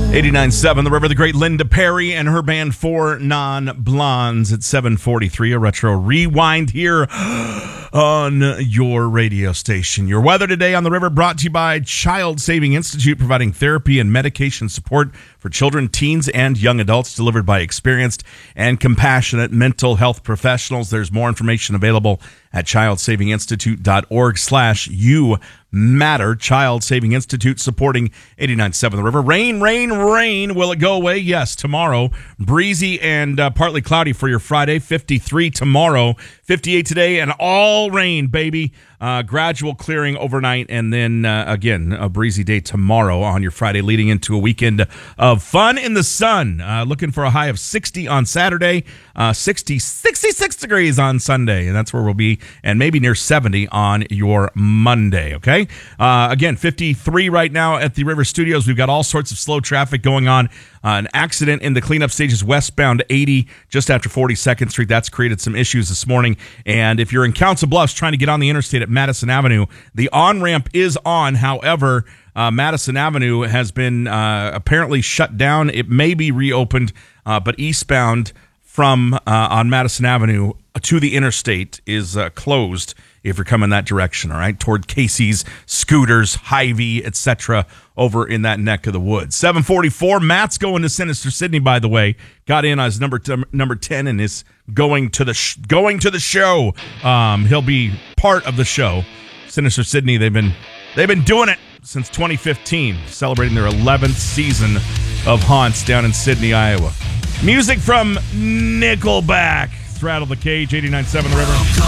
89.7 The River, the great Linda Perry and her band Four Non-Blondes at 7:43. A retro rewind here on your radio station. Your weather today on the river brought to you by Child Saving Institute, providing therapy and medication support for children, teens, and young adults, delivered by experienced and compassionate mental health professionals. There's more information available at childsavinginstitute.org/you matter. Child Saving Institute supporting 89.7 The River. Rain, rain, rain. Will it go away? Yes, tomorrow. Breezy and partly cloudy for your Friday. 53 tomorrow. 58 today, and all rain, baby. Gradual clearing overnight, and then again, a breezy day tomorrow on your Friday, leading into a weekend of fun in the sun. Looking for a high of 60 on Saturday, 66 degrees on Sunday, and that's where we'll be, and maybe near 70 on your Monday, okay? Again, 53 right now at the River Studios. We've got all sorts of slow traffic going on. An accident in the cleanup stages westbound 80 just after 42nd Street. That's created some issues this morning. And if you're in Council Bluffs trying to get on the interstate at Madison Avenue, the on-ramp is on. However, Madison Avenue has been apparently shut down. It may be reopened, but eastbound from on Madison Avenue to the interstate is closed if you're coming that direction, all right, toward Casey's, Scooters, Hy-Vee, etc., over in that neck of the woods. 7:44, Matt's going to Sinister Sydney, by the way. Got in as number 10 and is going to the show. He'll be part of the show. Sinister Sydney, they've been doing it since 2015, celebrating their 11th season of Haunts down in Sydney, Iowa. Music from Nickelback. Rattle the Cage, 89.7 The River.